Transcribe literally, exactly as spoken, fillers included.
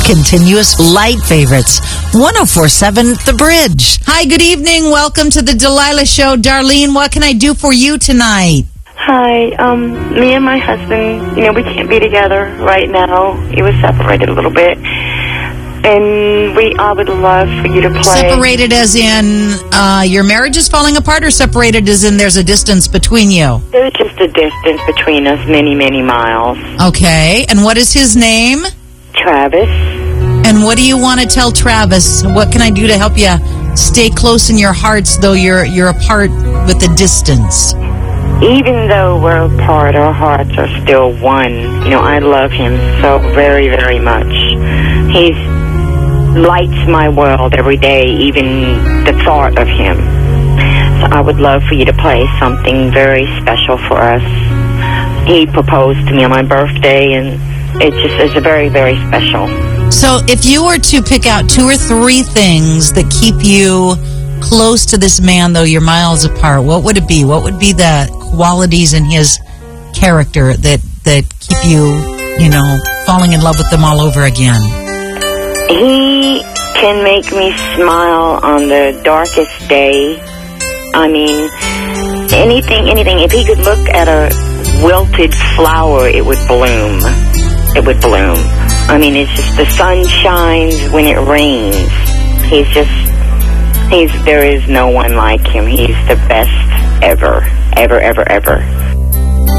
continuous light favorites. one oh four point seven The Bridge. Hi, good evening. Welcome to the Delilah Show. Darlene, what can I do for you tonight? Hi, um, me and my husband, you know, we can't be together right now. He was separated a little bit. And we, I would love for you to play. Separated as in uh, your marriage is falling apart, or separated as in there's a distance between you? There's just a distance between us, many, many miles. Okay, and what is his name? Travis. And what do you want to tell Travis? What can I do to help you stay close in your hearts, though you're you're apart with the distance? Even though we're apart, our hearts are still one. You know, I love him so very, very much. He's lights my world every day, even the thought of him. So I would love for you to play something very special for us. He proposed to me on my birthday, and it just is a very, very special. So if you were to pick out two or three things that keep you close to this man, though you're miles apart, what would it be? What would be the qualities in his character that, that keep you, you know, falling in love with them all over again? He can make me smile on the darkest day. I mean, anything, anything. If he could look at a wilted flower, it would bloom. It would bloom. I mean, it's just the sun shines when it rains. He's just, he's, there is no one like him. He's the best ever, ever, ever, ever.